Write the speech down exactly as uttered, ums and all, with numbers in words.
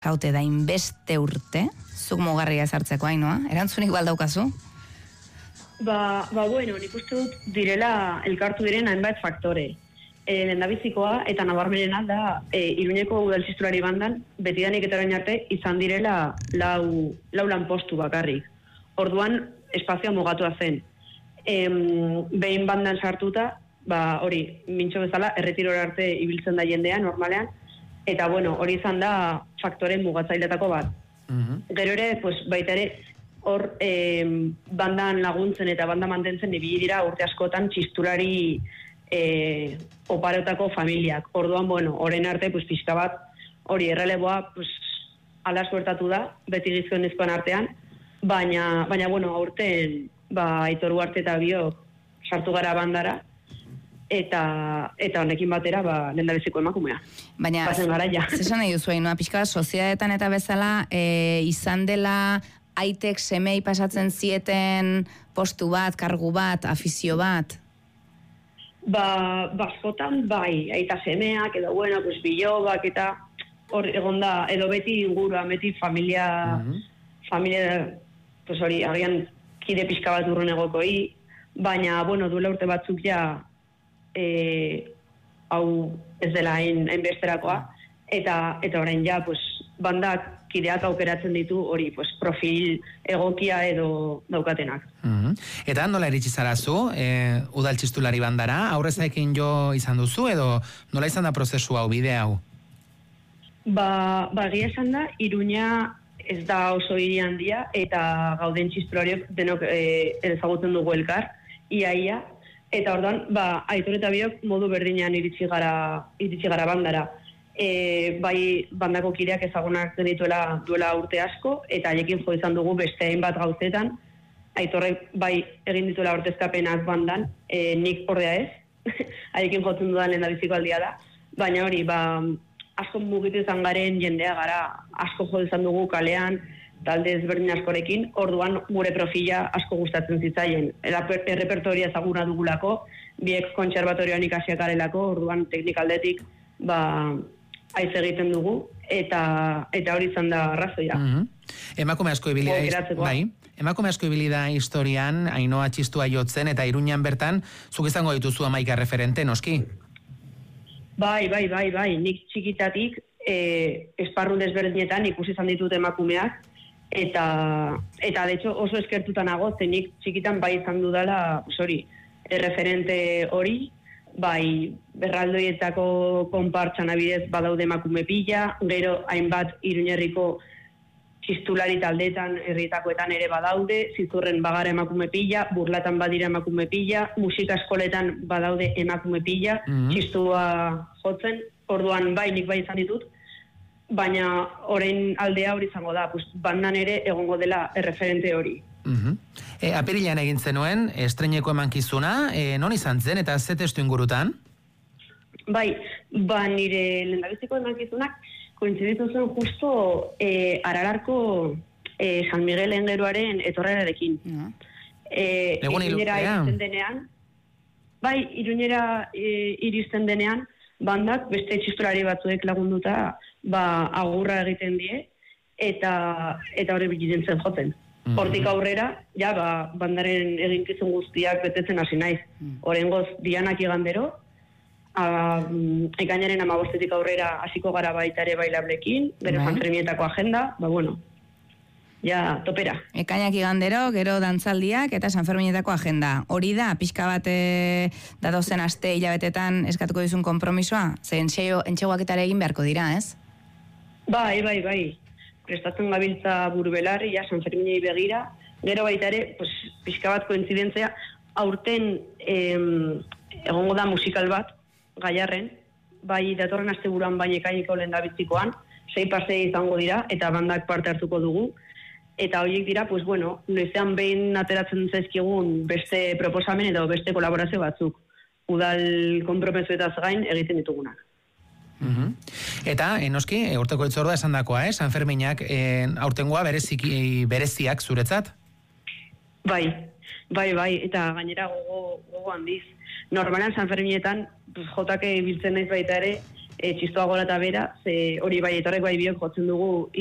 Haute da inbeste urte, zuk mugarria ezartzeko, Ainoa, erantzunik baldaukazu? Ba, ba bueno, nik uste dut direla elkartu diren hainbat faktore. E, Lendabizikoa eta nabarmenena da e, Iruñeko udaltxistulari bandan betidanik eta orain arte izan direla lau, lau lanpostu bakarrik. Orduan espazioa mugatua zen. E, behin bandan sartuta, ba hori, mintxo bezala, erretirora arte ibiltzen da jendea normalean, eta bueno, hori izan da faktore mugatzailetako bat. Uh-huh. Gero ere, pues, baita ere, hor eh, bandan laguntzen eta banda mantentzen ibili dira urte askotan txistulari eh, oparotako familiak. Orduan, bueno, orain arte, pues, pixka bat, hori erreleboa, pues, ala suertatu da, beti gizonezkoen artean, baina, baina bueno, aurten, ba, Aitor Ugarte eta biok sartu gara bandara, eta eta honekin batera ba lehendabiziko emakumea. Baina bazen garaia. Zesan nahi duzu, Ainoa, pixka sozietatean eta bezala e, izan dela aitek semei pasatzen zieten postu bat, kargu bat, afizio bat? Ba, baskotan bai, aita semeak edo bueno, pues bilobak eta hor egonda edo beti ingurua, beti familia uh-huh. familia pues hori agian kide pixka bat urrun egokoi, baina bueno, duela urte batzuk ja E, hau ez dela hain besterakoa eta eta orain ja pues bandak kideak aukeratzen ditu hori pues profil egokia edo daukatenak. Uh-huh. Eta nola iritsi zarazu e, udaltxistulari bandara, aurrezaekin jo izan duzu edo nola izan da prozesu hau, bide hau? Ba, ba egia esan da, Iruña ez da oso hiri handia eta gauden txistulariok denok e, ezagutzen dugu elkar, iaia. Eta orduan, ba, Aitor eta biok modu berdinean iritsi gara, iritsi gara bandara. E, bai, bandako kideak ezagunak genituela duela urte asko, eta haiekin jo izan dugu beste hainbat gauzetan. Aitorrek bai egin dituela ordezkapenak bandan, e, nik ordea ez, haiekin jotzen dudan lehendabiziko aldia da. Baina hori, ba, asko mugitu izan garen jendea gara, asko jo izan dugu kalean, talde ezberdin askorekin, orduan gure profila asko gustatzen zitzaien. Errepertoria ezaguna dugulako, biek kontserbatorioan ikasiak garelako, orduan teknikaldetik ba, aiz egiten dugu, eta eta hori izan da arrazoia. Uh-huh. Emakume asko ibili da, bai, emakume asko ibili da historian, Ainoa txistua jotzen, eta Iruñan bertan, zuk izango dituzu hamaika referente, noski? Bai, bai, bai, bai, nik txikitatik eh, esparru desberdinetan ikusi izan ditut emakumeak, Eta, eta de hecho, oso eskertutan nago, zenik txikitan bai izan dudala, hori, erreferente hori, bai berraldoietako konpartxan abidez badaude emakume pila, gero hainbat Iruñerriko txistulari taldetan, herrietakoetan ere badaude, Zizurren bagara emakume pila, Burlatan badira emakume pila, musika eskoletan badaude emakume pila, mm-hmm. txistua jotzen, orduan bai nik bai izan ditut, baina orain aldea hori izango da, pues, bandan ere egongo dela erreferente hori. Uh-huh. E, apirilean egin zenuen, estreineko emankizuna, e, non izan zen eta ze testu ingurutan? Bai, ba nire lehendabiziko emankizunak kointziditu zen justo e, Aralarko e, San Miguel engeruaren etorrerarekin. Uh-huh. E, Iruñera iristen denean, bai, Iruñera e, iristen denean, bandak beste txistulari batzuek lagunduta ba agurra egiten die eta eta hori bizitzen zen jotzen. Mm-hmm. Hortik aurrera, ja ba bandaren eginkizun guztiak betetzen hasi naiz. Mm. Oraingoz Dianak igandero, a ekainaren hamabostetik aurrera hasiko gara baita ere bailablekin, gero Sanferminetako agenda, ba bueno. Ja, topera. Ekainak igandero, gero dantzaldiak eta Sanferminetako agenda. Hori da, pixka bat e, datozen aste hilabetetan eskatuko dizun konpromisoa? Ze entxegoak eta egin beharko dira, ez? Bai, bai, bai. Prestatzen gabiltza Burubelarri, ja, Sanferminei begira. Gero baita ere, pues, pixka bat kointzidentzia, aurten em, egongo da musikal bat, Gaiarren, bai datorren asteburuan bai ekaineko lehendabizikoan, sei pasei izango dira, eta bandak parte hartuko dugu. Eta horiek dira, pues bueno, noizean behin ateratzen zaizkigun beste proposamen edo beste kolaborazio batzuk. Udal konpromezuetaz gain egiten ditugunak. Uh-huh. Eta, enoski, e, urteko itzordua esan dakoa, eh? Sanferminak e, aurtengoa bereziki, bereziak zuretzat? Bai, bai, bai, eta gainera gogo, gogo handiz. Normalan Sanferminetan, pues, jotake biltzen naiz baita ere, e, txistoa gora eta bera, ze hori bai etorrek bai biok jotzen dugu